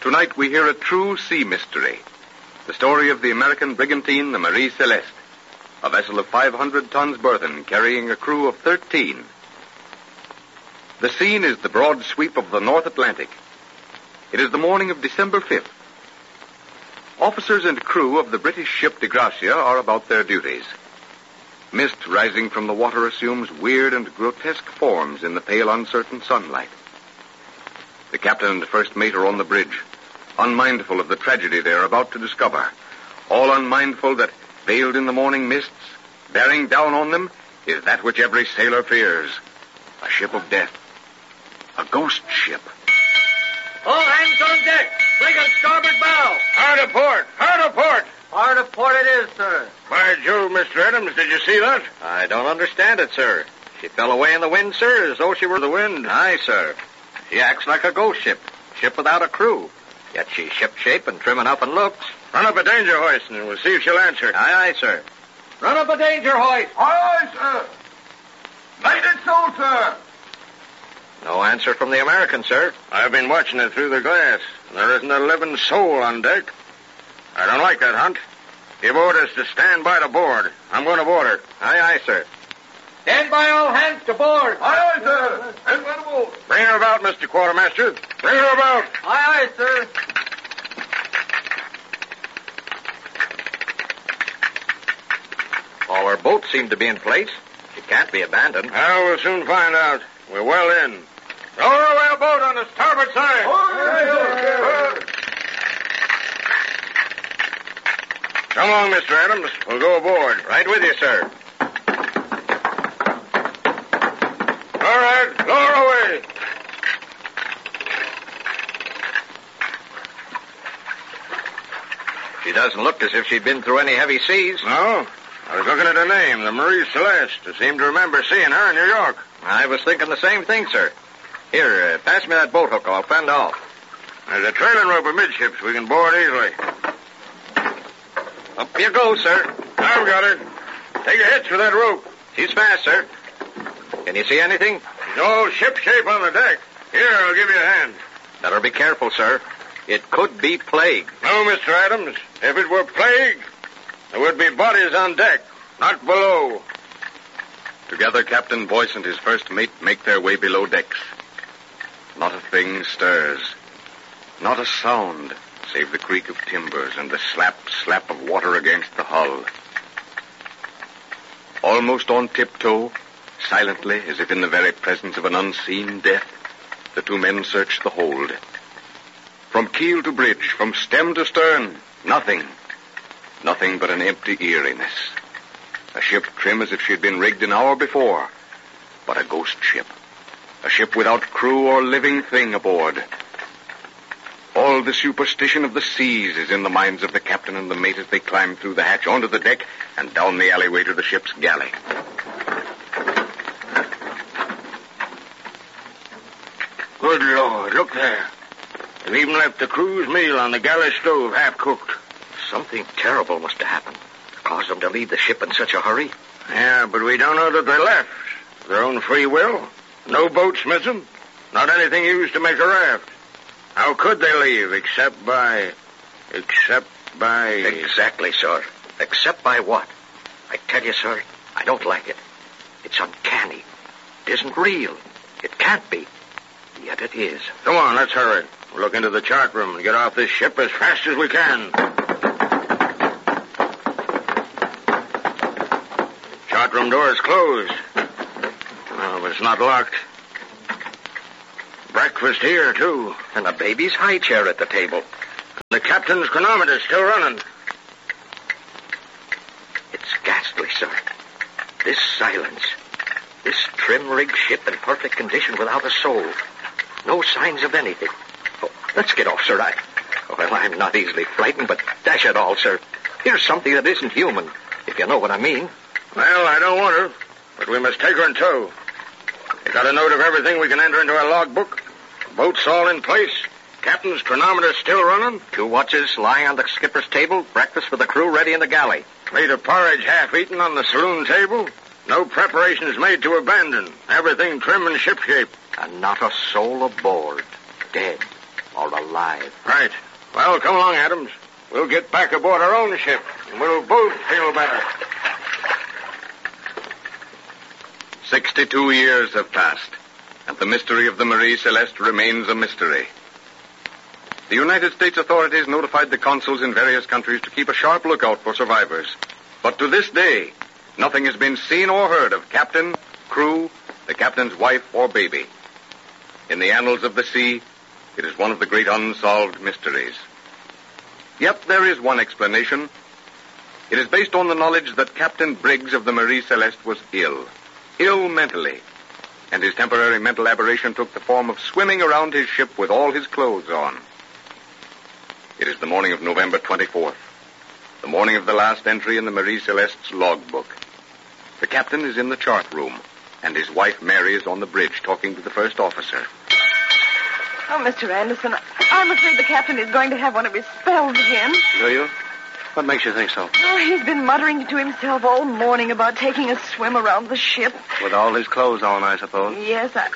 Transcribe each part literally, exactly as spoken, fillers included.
Tonight we hear a true sea mystery. The story of the American brigantine, the Marie Celeste, a vessel of five hundred tons burthen carrying a crew of thirteen. The scene is the broad sweep of the North Atlantic. It is the morning of December fifth. Officers and crew of the British ship De Gracia are about their duties. Mist rising from the water assumes weird and grotesque forms in the pale, uncertain sunlight. The captain and first mate are on the bridge, unmindful of the tragedy they are about to discover, all unmindful that, veiled in the morning mists, bearing down on them, is that which every sailor fears, a ship of death, a ghost ship. All hands on deck! Brig on starboard bow! Hard a port! Hard a port! Hard a port it is, sir. By Jove, Mister Adams, did you see that? I don't understand it, sir. She fell away in the wind, sir, as though she were the wind. Aye, sir. She acts like a ghost ship, ship without a crew. Yet she's ship-shape and trim enough and looks. Run up a danger hoist, and we'll see if she'll answer. Aye, aye, sir. Run up a danger hoist. Aye, aye, sir. Made it so, sir. No answer from the American, sir. I've been watching it through the glass. There isn't a living soul on deck. I don't like that, Hunt. Give orders to stand by to board. I'm going to board her. Aye, aye, sir. Stand by, all hands to board. Aye, aye, sir. And by the boat. Bring her about, Mister Quartermaster. Bring her about. Aye, aye, sir. All our boats seem to be in place. She can't be abandoned. Well, we'll soon find out. We're well in. Lower away a boat on the starboard side. Aye, aye, sir. Come along, Mister Adams. We'll go aboard. Right with you, sir. All right, lower away. She doesn't look as if she'd been through any heavy seas. No? I was looking at her name, the Marie Celeste. I seem to remember seeing her in New York. I was thinking the same thing, sir. Here, uh, pass me that boat hook. I'll fend off. There's a trailing rope amidships. We can board easily. Up you go, sir. I've got her. Take a hitch with that rope. She's fast, sir. Can you see anything? She's all ship-shape on the deck. Here, I'll give you a hand. Better be careful, sir. It could be plague. No, Mister Adams. If it were plague, there would be bodies on deck, not below. Together, Captain Boyce and his first mate make their way below decks. Not a thing stirs. Not a sound, save the creak of timbers and the slap, slap of water against the hull. Almost on tiptoe, silently, as if in the very presence of an unseen death, the two men search the hold. From keel to bridge, from stem to stern, nothing. Nothing but an empty eeriness. A ship trim as if she'd been rigged an hour before, but a ghost ship. A ship without crew or living thing aboard. All the superstition of the seas is in the minds of the captain and the mate as they climb through the hatch onto the deck and down the alleyway to the ship's galley. Good Lord, look there. They've even left the crew's meal on the galley stove half-cooked. Something terrible must have happened. Caused them to leave the ship in such a hurry. Yeah, but we don't know that they left. Of their own free will. No boats missing. Not anything used to make a raft. How could they leave except by... Except by... Exactly, sir. Except by what? I tell you, sir, I don't like it. It's uncanny. It isn't real. It can't be. Yet it is. Come on, let's hurry. We'll look into the chart room and get off this ship as fast as we can. Chart room door is closed. Well, but it's not locked. Breakfast here, too. And a baby's high chair at the table. The captain's chronometer's still running. It's ghastly, sir. This silence. This trim-rigged ship in perfect condition without a soul. No signs of anything. Oh, let's get off, sir. I... Well, I'm not easily frightened, but dash it all, sir. Here's something that isn't human, if you know what I mean. Well, I don't want her, but we must take her in tow. You got a note of everything we can enter into our logbook? Boats all in place? Captain's chronometer still running? Two watches lying on the skipper's table. Breakfast for the crew ready in the galley. Plate of porridge half eaten on the saloon table. No preparations made to abandon. Everything trim and shipshape. And not a soul aboard. Dead. or alive. Right. Well, come along, Adams. We'll get back aboard our own ship, and we'll both feel better. Sixty-two years have passed, and the mystery of the Marie Celeste remains a mystery. The United States authorities notified the consuls in various countries to keep a sharp lookout for survivors. But to this day, nothing has been seen or heard of captain, crew, the captain's wife, or baby. In the annals of the sea, it is one of the great unsolved mysteries. Yet there is one explanation. It is based on the knowledge that Captain Briggs of the Marie Celeste was ill, ill mentally, and his temporary mental aberration took the form of swimming around his ship with all his clothes on. It is the morning of November twenty-fourth, the morning of the last entry in the Marie Celeste's logbook. The captain is in the chart room, and his wife Mary is on the bridge talking to the first officer. Oh, Mister Anderson, I'm afraid the captain is going to have one of his spells again. Do you? What makes you think so? Oh, he's been muttering to himself all morning about taking a swim around the ship. With all his clothes on, I suppose. Yes, I...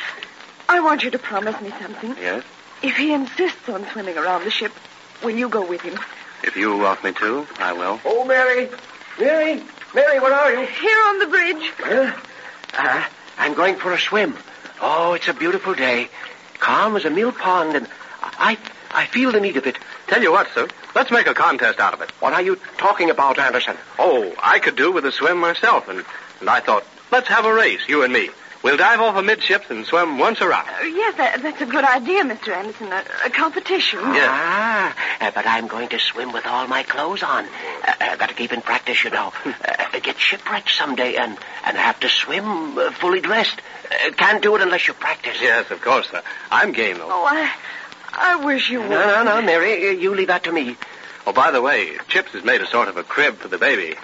I want you to promise me something. Yes? If he insists on swimming around the ship, will you go with him? If you want me to, I will. Oh, Mary. Mary. Mary, where are you? Here on the bridge. Huh? Uh, I'm going for a swim. Oh, it's a beautiful day. Calm as a mill pond, and I I feel the need of it. Tell you what, sir. Let's make a contest out of it. What are you talking about, Anderson? Oh, I could do with a swim myself, and, and I thought, let's have a race, you and me. We'll dive off amidships and swim once around. Uh, yes, that, that's a good idea, Mister Anderson. A, a competition. Yes. Ah, uh, but I'm going to swim with all my clothes on. Uh, uh, got to keep in practice, you know. Uh, get shipwrecked someday and, and have to swim uh, fully dressed. Uh, can't do it unless you practice. Yes, of course, sir. I'm game, though. Oh, I, I wish you would. No, no, no, Mary, you leave that to me. Oh, by the way, Chips has made a sort of a crib for the baby.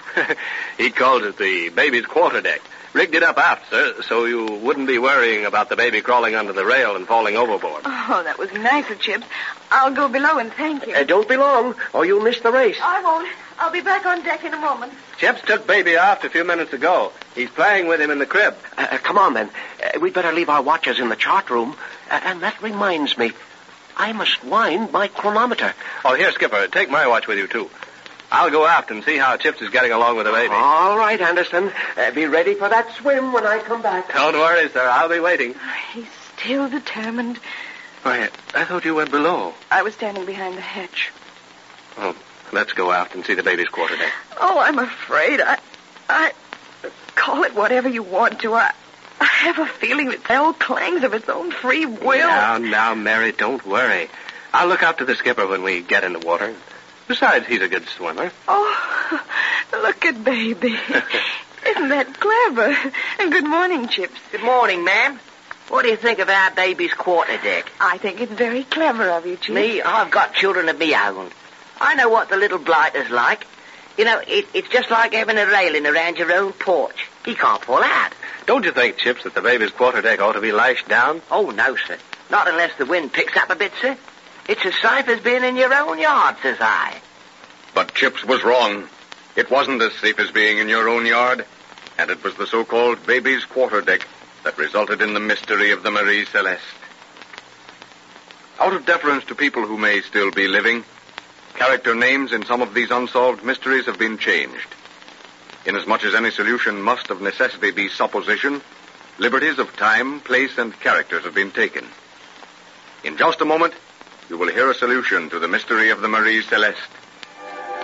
He calls it the baby's quarterdeck. Rigged it up aft, sir, so you wouldn't be worrying about the baby crawling under the rail and falling overboard. Oh, that was nice of Chips. I'll go below and thank you. Uh, don't be long, or you'll miss the race. I won't. I'll be back on deck in a moment. Chips took baby aft a few minutes ago. He's playing with him in the crib. Uh, uh, come on, then. Uh, we'd better leave our watches in the chart room. Uh, and that reminds me, I must wind my chronometer. Oh, here, Skipper, take my watch with you, too. I'll go aft and see how Chips is getting along with the baby. All right, Anderson. Uh, be ready for that swim when I come back. Don't worry, sir. I'll be waiting. He's still determined. Why, I thought you went below. I was standing behind the hatch. Oh, let's go aft and see the baby's quarterdeck. Oh, I'm afraid. I... I... Call it whatever you want to. I... I have a feeling that hell clangs of its own free will. Now, now, Mary, don't worry. I'll look out to the skipper when we get in the water. Besides, he's a good swimmer. Oh, look at baby. Isn't that clever? Good morning, Chips. Good morning, ma'am. What do you think of our baby's quarterdeck? I think it's very clever of you, Chips. Me, I've got children of my own. I know what the little blighter's like. You know, it, it's just like having a railing around your own porch. He can't fall out. Don't you think, Chips, that the baby's quarterdeck ought to be lashed down? Oh, no, sir. Not unless the wind picks up a bit, sir. It's as safe as being in your own yard, says I. But Chips was wrong. It wasn't as safe as being in your own yard, and it was the so-called baby's quarterdeck that resulted in the mystery of the Marie Celeste. Out of deference to people who may still be living, character names in some of these unsolved mysteries have been changed. Inasmuch as any solution must of necessity be supposition, liberties of time, place, and characters have been taken. In just a moment, you will hear a solution to the mystery of the Marie Celeste.